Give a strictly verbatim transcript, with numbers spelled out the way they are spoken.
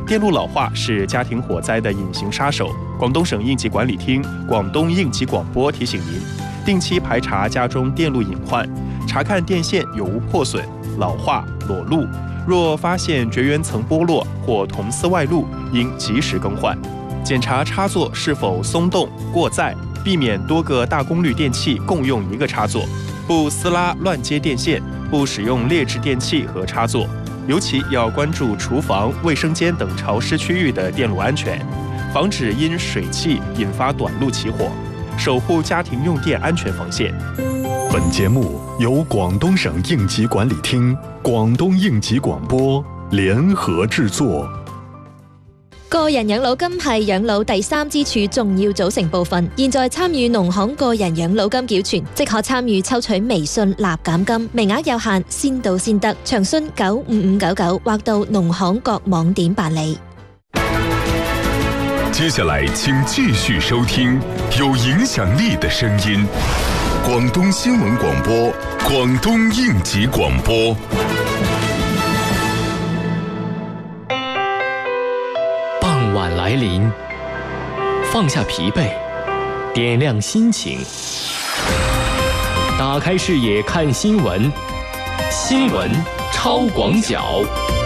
电路老化是家庭火灾的隐形杀手。广东省应急管理厅、广东应急广播提醒您，定期排查家中电路隐患，查看电线有无破损、老化、裸露。若发现绝缘层剥落或铜丝外露，应及时更换。检查插座是否松动、过载，避免多个大功率电器共用一个插座。不撕拉乱接电线，不使用劣质电器和插座。尤其要关注厨房、卫生间等潮湿区域的电路安全，防止因水汽引发短路起火，守护家庭用电安全防线。 本节目由广东省应急管理厅、广東應急廣播聯合製作。 個人養老金係養老第三支柱重要組成部分。現在參與農行個人養老金繳存，即可參與抽取微信立減金，名額有限，先到先得。詳詢九五五九九或到農行各網點辦理。 接下來請繼續收聽有影響力的聲音，廣東新聞廣播，廣東應急廣播。 傍晚來臨，放下疲憊，點亮心情，打開視野看新聞，新聞超廣角。